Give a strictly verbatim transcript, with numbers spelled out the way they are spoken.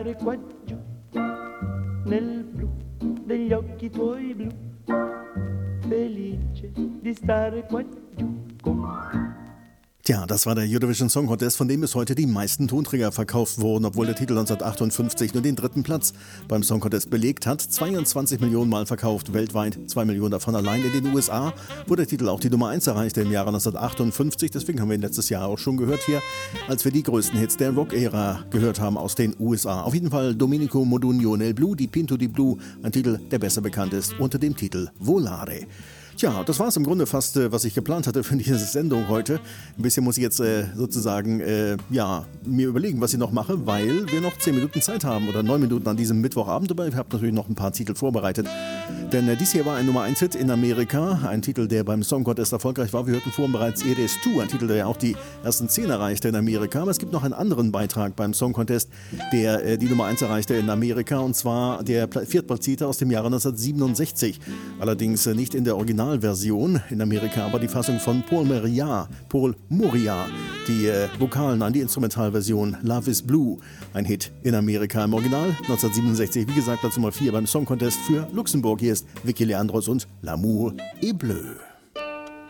Qua giù, nel blu degli occhi tuoi blu, felice di stare qua giù con te. Tja, das war der Eurovision Song Contest, von dem bis heute die meisten Tonträger verkauft wurden, obwohl der Titel neunzehnhundertachtundfünfzig nur den dritten Platz beim Song Contest belegt hat. zweiundzwanzig Millionen Mal verkauft weltweit, zwei Millionen davon allein in den U S A, wo der Titel auch die Nummer eins erreichte im Jahre neunzehnhundertachtundfünfzig. Deswegen haben wir ihn letztes Jahr auch schon gehört hier, als wir die größten Hits der Rock-Ära gehört haben aus den U S A. Auf jeden Fall Domenico Modugno nel Blu, di Pinto di Blu, ein Titel, der besser bekannt ist unter dem Titel Volare. Tja, das war es im Grunde fast, was ich geplant hatte für diese Sendung heute. Ein bisschen muss ich jetzt äh, sozusagen äh, ja, mir überlegen, was ich noch mache, weil wir noch zehn Minuten Zeit haben oder neun Minuten an diesem Mittwochabend. Aber ich habe natürlich noch ein paar Titel vorbereitet. Denn äh, dies hier war ein Nummer eins Hit in Amerika. Ein Titel, der beim Song Contest erfolgreich war. Wir hörten vorhin bereits It Is Two, ein Titel, der ja auch die ersten zehn erreichte in Amerika. Aber es gibt noch einen anderen Beitrag beim Song Contest, der äh, die Nummer eins erreichte in Amerika. Und zwar der Viertplatzierte aus dem Jahre neunzehnhundertsiebenundsechzig. Allerdings äh, nicht in der Original Version in Amerika, aber die Fassung von Paul Moria, Paul Moria, die äh, Vokalen, nein, die Instrumentalversion Love is Blue, ein Hit in Amerika im Original neunzehnhundertsiebenundsechzig, wie gesagt, Platz Nummer vier beim Song Contest für Luxemburg. Hier ist Vicky Leandros und L'amour est bleu.